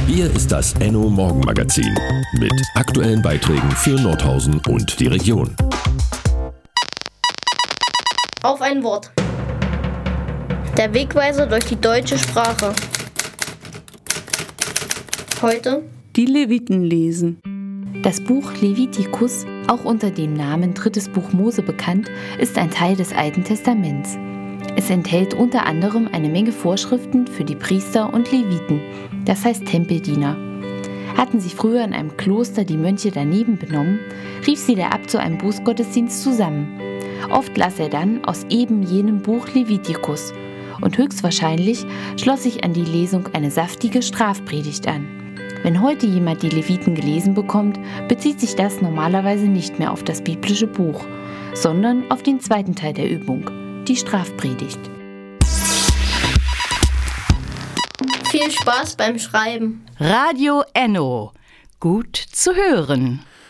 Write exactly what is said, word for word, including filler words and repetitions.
Hier ist das Enno Morgenmagazin mit aktuellen Beiträgen für Nordhausen und die Region. Auf ein Wort. Der Wegweiser durch die deutsche Sprache. Heute die Leviten lesen. Das Buch Levitikus, auch unter dem Namen Drittes Buch Mose bekannt, ist ein Teil des Alten Testaments. Es enthält unter anderem eine Menge Vorschriften für die Priester und Leviten, das heißt Tempeldiener. Hatten sich früher in einem Kloster die Mönche daneben benommen, rief sie der Abt zu einem Bußgottesdienst zusammen. Oft las er dann aus eben jenem Buch Levitikus und höchstwahrscheinlich schloss sich an die Lesung eine saftige Strafpredigt an. Wenn heute jemand die Leviten gelesen bekommt, bezieht sich das normalerweise nicht mehr auf das biblische Buch, sondern auf den zweiten Teil der Übung, die Strafpredigt. viel Spaß beim Schreiben. Radio Enno. Gut zu hören.